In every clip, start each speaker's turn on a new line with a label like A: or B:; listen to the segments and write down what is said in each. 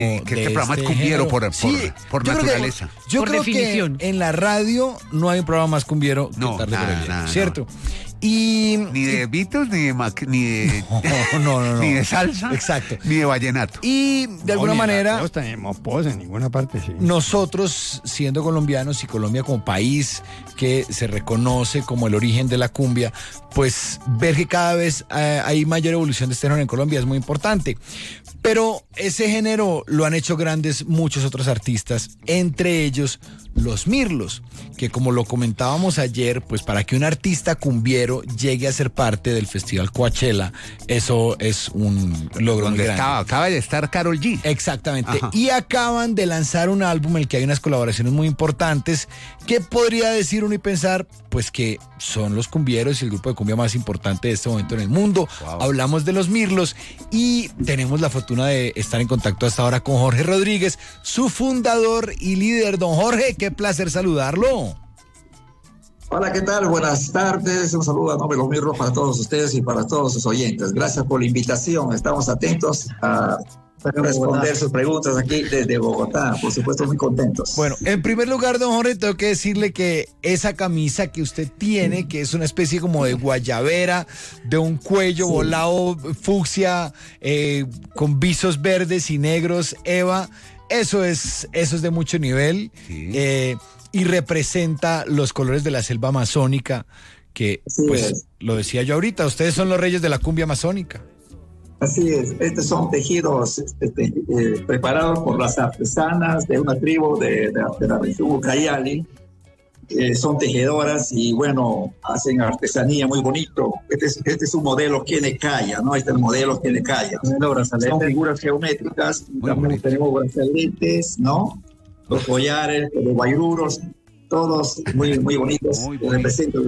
A: que este programa es cumbiero por naturaleza.
B: Yo creo que en la radio no hay un programa más cumbiero que Tarde con Eliezer, ¿cierto? Y
A: ni de Beatles, ni de
B: no.
A: ni de salsa,
B: exacto,
A: ni de vallenato.
B: Y de alguna manera,
C: no tenemos pos en ninguna parte. Sí.
B: Nosotros, siendo colombianos y Colombia como país que se reconoce como el origen de la cumbia, pues ver que cada vez hay mayor evolución de este género en Colombia es muy importante. Pero ese género lo han hecho grandes muchos otros artistas, entre ellos los Mirlos, que como lo comentábamos ayer, pues para que un artista cumbiero llegue a ser parte del Festival Coachella, eso es un logro muy grande.
A: Acaba de estar Karol G.
B: Exactamente.
A: Ajá.
B: Y acaban de lanzar un álbum en el que hay unas colaboraciones muy importantes, que podría decir uno y pensar, pues que son los cumbieros y el grupo de cumbia más importante de este momento en el mundo. Wow. Hablamos de los Mirlos y tenemos la fortuna de estar en contacto hasta ahora con Jorge Rodríguez, su fundador y líder. Don Jorge, qué placer saludarlo.
D: Hola, ¿qué tal? Buenas tardes. Un saludo a nombre de los Mirlos para todos ustedes y para todos sus oyentes. Gracias por la invitación. Estamos atentos a responder sus preguntas aquí desde Bogotá. Por supuesto, muy contentos.
B: Bueno, en primer lugar, don Jorge, tengo que decirle que esa camisa que usted tiene, que es una especie como de guayabera, de un cuello volado fucsia, con visos verdes y negros, Eva, eso es de mucho nivel. Sí. Y representa los colores de la selva amazónica, que pues lo decía yo ahorita, ustedes son los reyes de la cumbia amazónica.
D: Así es, estos son tejidos preparados por las artesanas de una tribu de la región Ucayali. Son tejedoras y bueno, hacen artesanía muy bonito. Este es un modelo Kenekaya, ¿no? Este es el modelo Kenekaya. Son figuras geométricas, también tenemos brazaletes, ¿no? Los collares, los guayruros, todos muy bonitos, que representan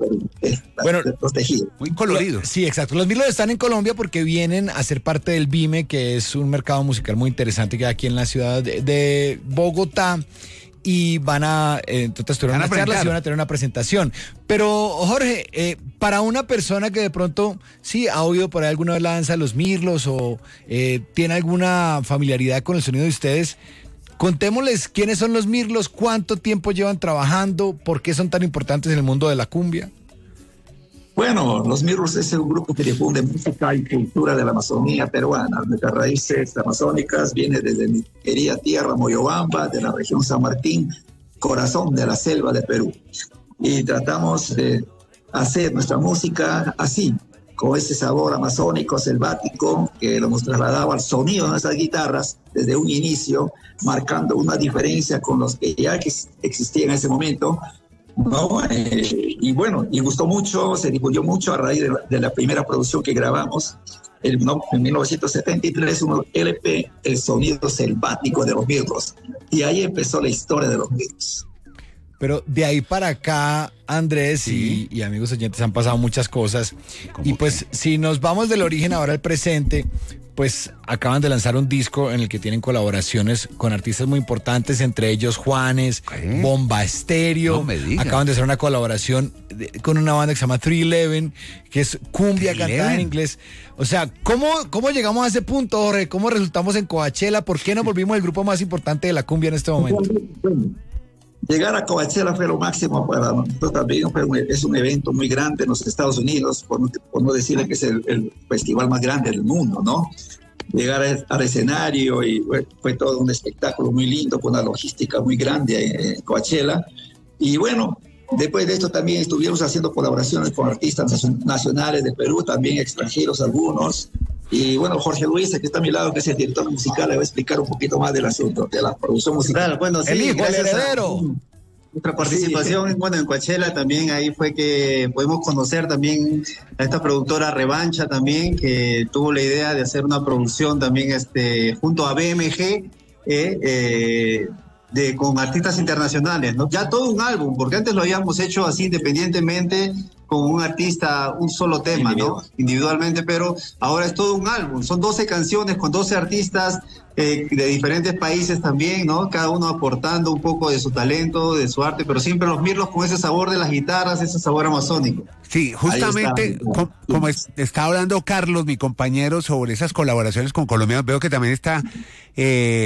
D: los tejidos.
A: Muy coloridos.
B: Sí, exacto. Los Mirlos están en Colombia porque vienen a ser parte del BIME, que es un mercado musical muy interesante que hay aquí en la ciudad de Bogotá. Y van a tener una presentación. Pero, Jorge, para una persona que de pronto sí ha oído por ahí alguna vez la danza de los Mirlos o tiene alguna familiaridad con el sonido de ustedes, contémosles quiénes son los Mirlos, cuánto tiempo llevan trabajando, por qué son tan importantes en el mundo de la cumbia.
D: Bueno, los Mirlos es un grupo que difunde música y cultura de la Amazonía peruana. Nuestras raíces amazónicas vienen desde mi querida tierra Moyobamba, de la región San Martín, corazón de la selva de Perú. Y tratamos de hacer nuestra música así, con ese sabor amazónico, selvático, que lo hemos trasladado al sonido de nuestras guitarras desde un inicio, marcando una diferencia con los que ya existían en ese momento, ¿no? Y bueno, y gustó mucho, se difundió mucho a raíz de la primera producción que grabamos en 1973, un LP, El Sonido Selvático de los Mirlos. Y ahí empezó la historia de los Mirlos.
B: Pero de ahí para acá, Andrés y amigos oyentes, han pasado muchas cosas. Y pues si nos vamos del origen ahora al presente, pues acaban de lanzar un disco en el que tienen colaboraciones con artistas muy importantes, entre ellos Juanes, Bomba Estéreo. No acaban de hacer una colaboración con una banda que se llama 311, que es cumbia cantada en inglés. O sea, ¿cómo llegamos a ese punto, Jorge? ¿Cómo resultamos en Coachella? ¿Por qué nos volvimos el grupo más importante de la cumbia en este momento?
D: Llegar a Coachella fue lo máximo para nosotros también. Es un evento muy grande en los Estados Unidos, por no decirle que es el festival más grande del mundo, ¿no? Llegar al escenario y fue todo un espectáculo muy lindo, con una logística muy grande en Coachella. Y bueno, después de esto también estuvimos haciendo colaboraciones con artistas nacionales de Perú, también extranjeros algunos. Y bueno, Jorge Luis, que está a mi lado, que es el director musical, le va a explicar un poquito más del asunto, de la producción musical.
C: Claro, bueno, sí,
B: el hijo, el heredero.
C: Nuestra participación, bueno, en Coachella también, ahí fue que pudimos conocer también a esta productora Revancha también, que tuvo la idea de hacer una producción también junto a BMG, con artistas internacionales, ¿no? Ya todo un álbum, porque antes lo habíamos hecho así independientemente, con un artista un solo tema, ¿no? Individualmente, pero ahora es todo un álbum. Son 12 canciones con 12 artistas de diferentes países también, ¿no? Cada uno aportando un poco de su talento, de su arte, pero siempre los Mirlos con ese sabor de las guitarras, ese sabor amazónico.
A: Sí, justamente como está hablando Carlos, mi compañero, sobre esas colaboraciones con colombianos, veo que también está